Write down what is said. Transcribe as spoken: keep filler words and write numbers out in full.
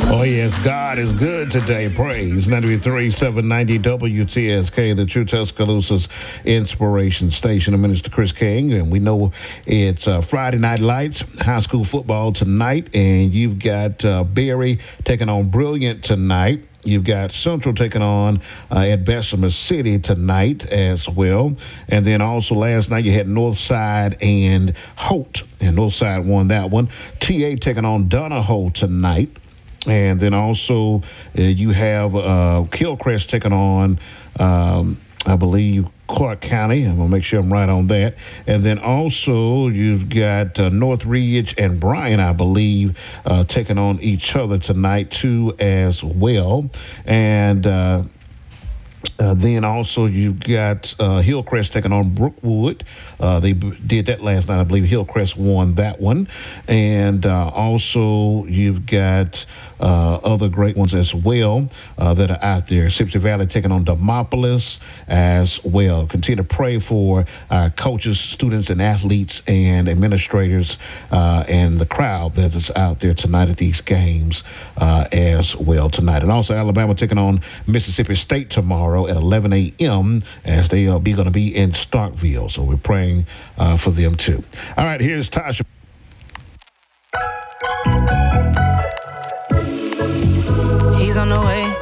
Oh, yes, God is good today. Praise ninety-three point seven ninety W T S K, the True Tuscaloosa's inspiration station. I'm Minister Chris King, and we know it's uh, Friday Night Lights, high school football tonight, and you've got uh, Berry taking on Brilliant tonight. You've got Central taking on uh, at Bessemer City tonight as well. And then also last night you had Northside and Holt, and Northside won that one. T A taking on Donahoe tonight. And then also uh, you have uh, Kilcrest taking on, um, I believe, Clark County. I'm going to make sure I'm right on that. And then also you've got uh, Northridge and Bryan, I believe, uh, taking on each other tonight too as well. And uh, Uh, then also you've got uh, Hillcrest taking on Brookwood. Uh, they b- did that last night. I believe Hillcrest won that one. And uh, also you've got uh, other great ones as well uh, that are out there. Sipsey Valley taking on Demopolis as well. Continue to pray for our coaches, students, and athletes and administrators uh, and the crowd that is out there tonight at these games uh, as well tonight. And also Alabama taking on Mississippi State tomorrow at eleven a.m. as they are be going to be in Starkville. So we're praying uh, for them too. All right, here's Tasha. He's on the way.